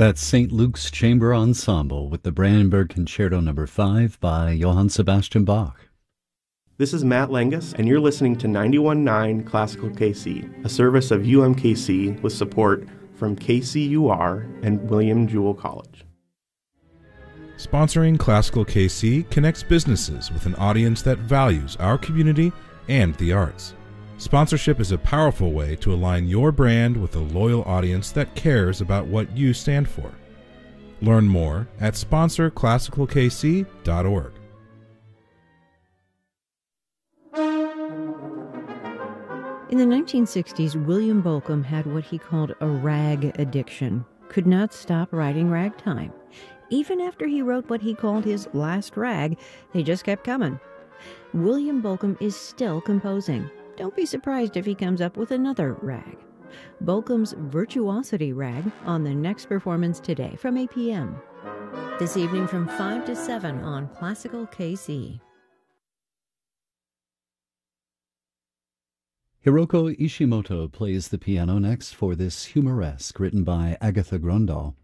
That's St. Luke's Chamber Ensemble with the Brandenburg Concerto No. 5 by Johann Sebastian Bach. This is Matt Lengus, and you're listening to 91.9 Classical KC, a service of UMKC with support from KCUR and William Jewell College. Sponsoring Classical KC connects businesses with an audience that values our community and the arts. Sponsorship is a powerful way to align your brand with a loyal audience that cares about what you stand for. Learn more at sponsorclassicalkc.org. In the 1960s, William Bolcom had what he called a rag addiction. Could not stop writing ragtime. Even after he wrote what he called his last rag, they just kept coming. William Bolcom is still composing. Don't be surprised if he comes up with another rag. Bolcom's Virtuosity Rag on the next performance today from 8 p.m. This evening from 5 to 7 on Classical KC. Hiroko Ishimoto plays the piano next for this humoresque written by Agatha Grundahl.